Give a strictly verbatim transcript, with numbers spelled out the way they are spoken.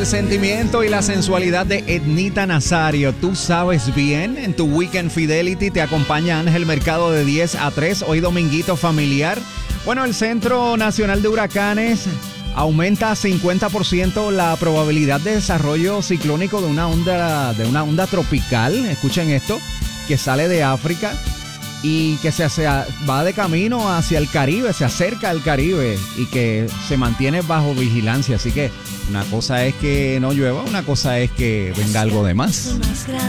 El sentimiento y la sensualidad de Ednita Nazario. Tú sabes bien, en tu Weekend Fidelity te acompaña Ángel Mercado de diez a tres, hoy dominguito familiar. Bueno, el Centro Nacional de Huracanes aumenta a cincuenta por ciento la probabilidad de desarrollo ciclónico de una onda, de una onda tropical. Escuchen esto, que sale de África y que se hace, va de camino hacia el Caribe, se acerca al Caribe y que se mantiene bajo vigilancia. Así que una cosa es que no llueva, una cosa es que venga algo de más.